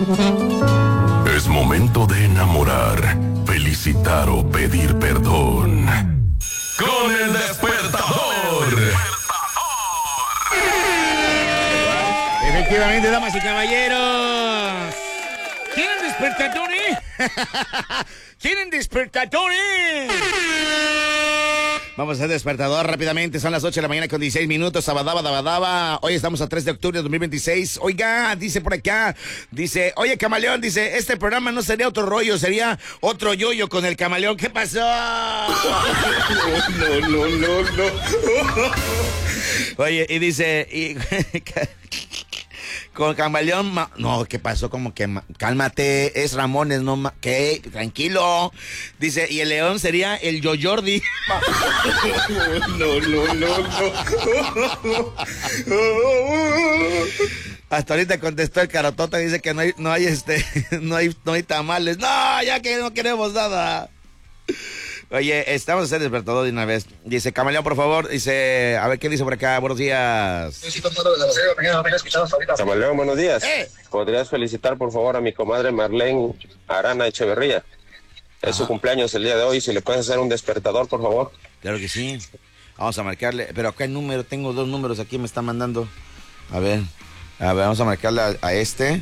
Es momento de enamorar, felicitar o pedir perdón. ¡Con el despertador! Efectivamente, damas y caballeros. ¿Quieren despertadores? ¿Quieren despertadores? Vamos a hacer despertador rápidamente. Son las 8 de la mañana con 16 minutos. Sabadaba. Hoy estamos a 3 de octubre de 2026. Oiga, dice por acá. Dice, oye, Camaleón, dice, este programa no sería otro rollo, sería otro yoyo con el Camaleón. ¿Qué pasó? No. Oye, y dice, con Camaleón, no, ¿qué pasó? Como que, cálmate, es Ramones, no, ¿qué? Tranquilo. Dice, y el león sería el Yoyordi. No. Hasta ahorita contestó el Carotota, dice que no hay tamales. No, ya que no queremos nada. Oye, estamos a hacer despertador de una vez. Dice, Camaleón, por favor. Dice, a ver qué dice por acá. Buenos días. Camaleón, buenos días. ¿Podrías felicitar, por favor, a mi comadre Marlene Arana Echeverría? Es su cumpleaños el día de hoy. Si le puedes hacer un despertador, por favor. Claro que sí. Vamos a marcarle. Pero acá el número, tengo 2 números aquí, me está mandando. A ver, vamos a marcarle a este.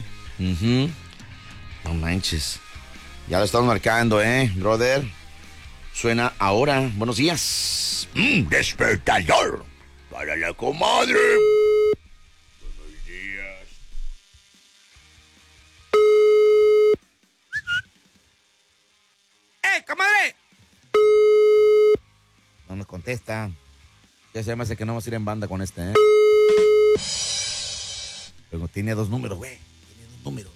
No manches. Ya lo estamos marcando, brother. Suena ahora. Buenos días. Despertador para la comadre. Buenos días. Comadre! No nos contesta. Ya se me hace que no vamos a ir en banda con este, Pero tiene 2 números, güey. Tiene 2 números.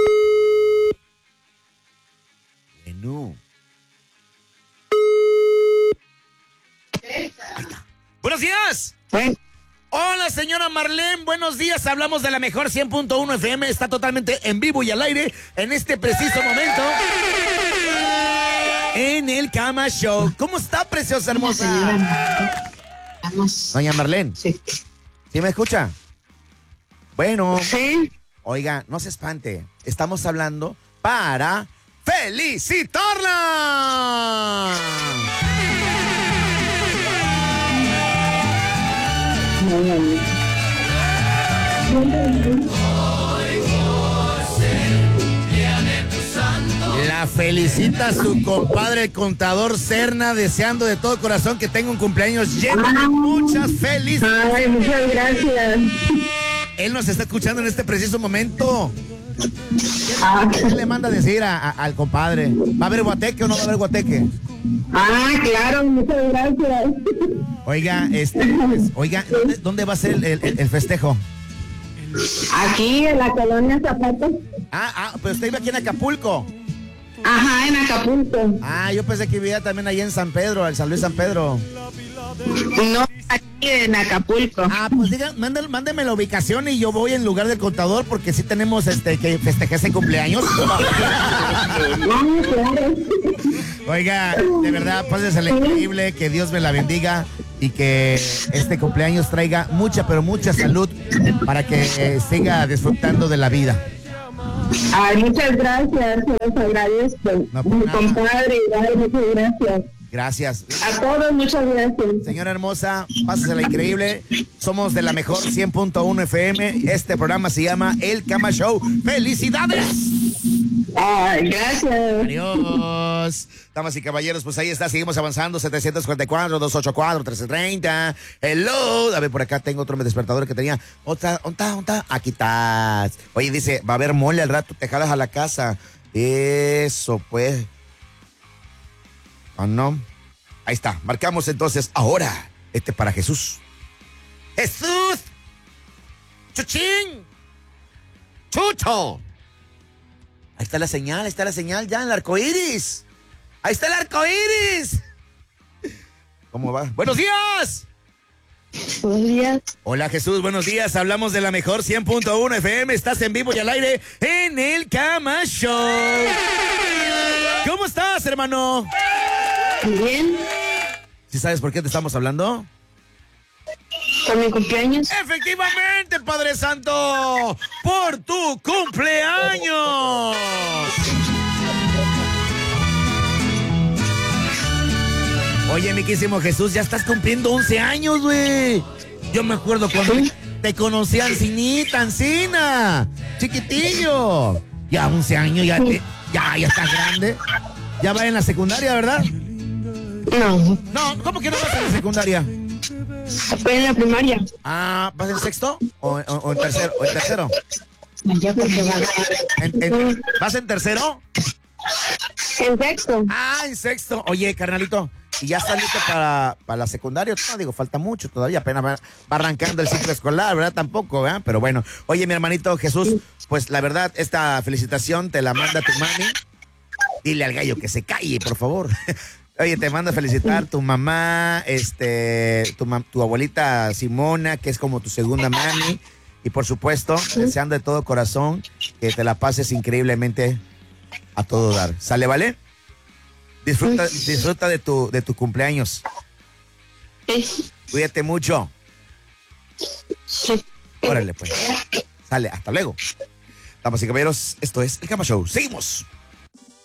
Menú. Ahí está. ¡Buenos días! ¿Sí? Hola, señora Marlene, buenos días. Hablamos de la mejor 100.1 FM. Está totalmente en vivo y al aire en este preciso momento. En el Cama Show. ¿Cómo está, preciosa hermosa? Doña Marlene. Sí. ¿Sí me escucha? Bueno. Sí. Oiga, no se espante. Estamos hablando para felicitarla. La felicita su compadre, el contador Serna, deseando de todo corazón que tenga un cumpleaños lleno de muchas felicidades. Ay, muchas gracias. Él nos está escuchando en este preciso momento. ¿Qué le manda a decir al compadre? ¿Va a haber guateque o no va a haber guateque? Claro, muchas gracias. Oiga, ¿dónde va a ser el festejo? Aquí en la colonia Zapata. Pero usted iba aquí en Acapulco. Ajá, en Acapulco. Yo pensé que vivía también ahí en San Pedro, el San Luis San Pedro. No, aquí en Acapulco. Pues mándeme la ubicación y yo voy en lugar del contador porque sí tenemos que festejar ese cumpleaños. No, claro. Oiga, de verdad, pásesela increíble, que Dios me la bendiga y que este cumpleaños traiga mucha, pero mucha salud para que siga disfrutando de la vida. Ay, muchas gracias, se los agradezco. No, Mi compadre, muchas gracias. Gracias. A todos, muchas gracias. Señora hermosa, pásesela increíble. Somos de la mejor 100.1 FM. Este programa se llama El Cama Show. ¡Felicidades! Ay, gracias. Adiós. Damas y caballeros, pues ahí está, seguimos avanzando. 744-284-1330. Hello. A ver, por acá tengo otro despertador que tenía. Otra. Aquí estás. Oye, dice, va a haber mole al rato, te jalas a la casa. Eso, pues. ¿O no? Ahí está, marcamos entonces ahora. Para Jesús. ¡Jesús! ¡Chuchín! ¡Chucho! Ahí está la señal ya, el arco iris. Ahí está el arco iris. ¿Cómo va? ¡Buenos días! Buenos días. Hola Jesús, buenos días. Hablamos de la mejor 100.1 FM. Estás en vivo y al aire en el Cama Show. ¿Cómo estás, hermano? Bien. ¿Sí sabes por qué te estamos hablando? ¿Por mi cumpleaños? ¡Efectivamente, Padre Santo! ¡Por tu cumpleaños! mi quísimo Jesús, ya estás cumpliendo 11 años, güey. Yo me acuerdo cuando te conocí Ancina, chiquitillo. Ya 11 años, ya estás grande. Ya va en la secundaria, ¿verdad? No, No, ¿cómo que no vas en la secundaria? estoy en la primaria. Ah, ¿vas en sexto o en tercero? ¿O en tercero? Ya porque va. ¿Vas en tercero? En sexto. Ah, en sexto. Oye, carnalito, ¿y ya estás listo para la secundaria? No, digo, falta mucho todavía, apenas va arrancando el ciclo escolar, ¿verdad? Tampoco, ¿verdad? Pero bueno, oye, mi hermanito Jesús, pues la verdad, esta felicitación te la manda tu mami. Dile al gallo que se calle, por favor. Oye, te mando a felicitar tu mamá, tu abuelita Simona, que es como tu segunda mami. Y por supuesto, deseando de todo corazón que te la pases increíblemente a todo dar. ¿Sale, vale? Disfruta de tu cumpleaños. Cuídate mucho. Órale, pues. Sale, hasta luego. Damas y caballeros, esto es El Cama Show. ¡Seguimos!